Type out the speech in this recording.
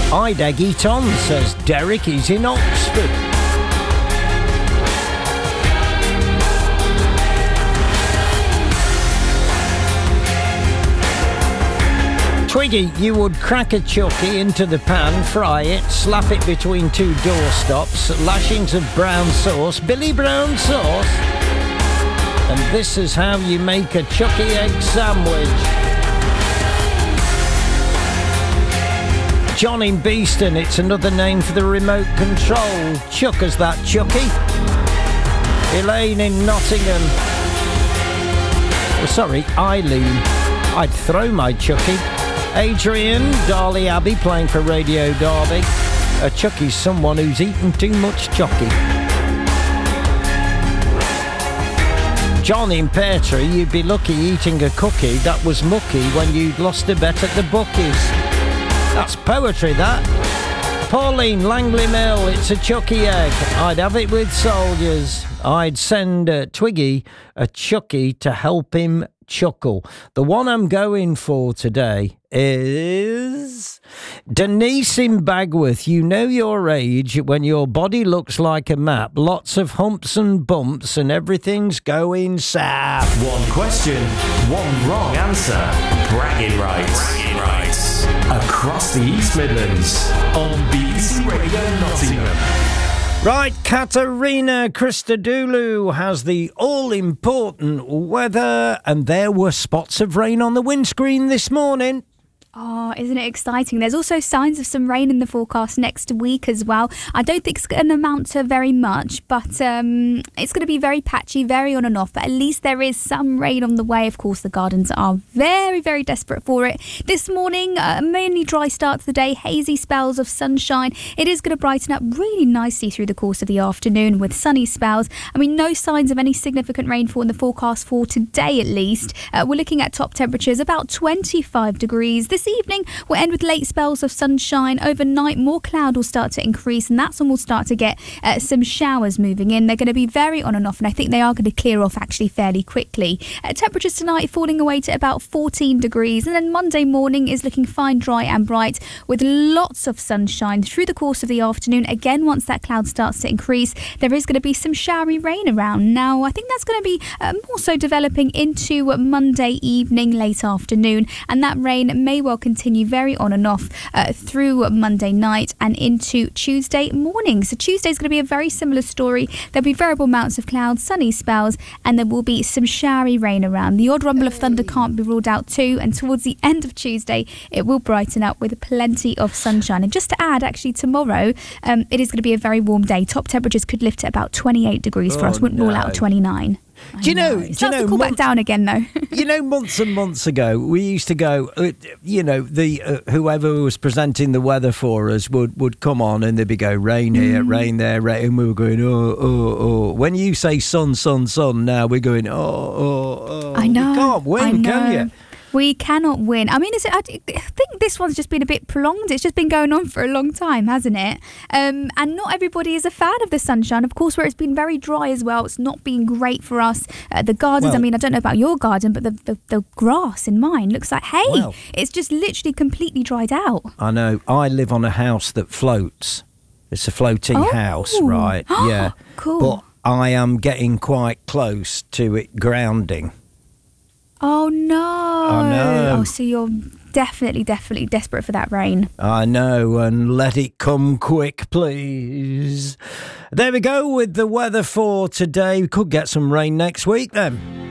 I'd egg it on, says Derek. He's in Oxford. Twiggy, you would crack a chucky into the pan, fry it, slap it between two doorstops, lashings of brown sauce, Billy Brown sauce, and this is how you make a chucky egg sandwich. John in Beeston, it's another name for the remote control. Chuckers that chucky. Elaine in Nottingham. Oh, sorry, Eileen. I'd throw my chucky. Adrian, Darley Abbey playing for Radio Derby. A chucky's someone who's eaten too much chucky. John in Peartree, you'd be lucky eating a cookie that was mucky when you'd lost a bet at the bookies. That's poetry, that. Pauline, Langley Mill, it's a chucky egg. I'd have it with soldiers. I'd send Twiggy a chucky to help him chuckle. The one I'm going for today is Denise in Bagworth. You know your age when your body looks like a map. Lots of humps and bumps and everything's going south. One question, one wrong answer. Bragging rights. Across the East Midlands on BBC Radio Nottingham. Right, Katerina Christodoulou has the all-important weather, and there were spots of rain on the windscreen this morning. Oh, isn't it exciting? There's also signs of some rain in the forecast next week as well. I don't think it's going to amount to very much, but it's going to be very patchy, very on and off. But at least there is some rain on the way. Of course, the gardens are very, very desperate for it. This morning, mainly dry start to the day, hazy spells of sunshine. It is going to brighten up really nicely through the course of the afternoon with sunny spells. I mean, no signs of any significant rainfall in the forecast for today, at least. We're looking at top temperatures about 25 degrees. This evening we'll end with late spells of sunshine. Overnight more cloud will start to increase, and that's when we'll start to get some showers moving in. They're going to be very on and off, and I think they are going to clear off actually fairly quickly. Temperatures tonight falling away to about 14 degrees, and then Monday morning is looking fine, dry and bright with lots of sunshine through the course of the afternoon. Again, once that cloud starts to increase, there is going to be some showery rain around. Now I think that's going to be more so developing into Monday evening, late afternoon, and that rain may well continue very on and off through Monday night and into Tuesday morning. So Tuesday's going to be a very similar story. There'll be variable amounts of clouds, sunny spells, and there will be some showery rain around. The odd rumble of thunder can't be ruled out too, and towards the end of Tuesday it will brighten up with plenty of sunshine. And just to add, actually tomorrow it is going to be a very warm day. Top temperatures could lift to about 28 degrees for us. Wouldn't rule out 29. Do you know? To cool back down again, though. Months and months ago, we used to go. The whoever was presenting the weather for us would come on, and they'd be go rain here, rain there, rain, and we were going oh. When you say sun, now we're going oh. I know. You can't win, can you? We cannot win. I mean, I think this one's just been a bit prolonged. It's just been going on for a long time, hasn't it? And not everybody is a fan of the sunshine. Of course, where it's been very dry as well, it's not been great for us. The gardens, I mean, I don't know about your garden, but the grass in mine looks like hay. It's just literally completely dried out. I know. I live on a house that floats. It's a floating house, right? Yeah. Cool. But I am getting quite close to it grounding. Oh, no. I know. Oh, so you're definitely desperate for that rain. I know, and let it come quick, please. There we go with the weather for today. We could get some rain next week then.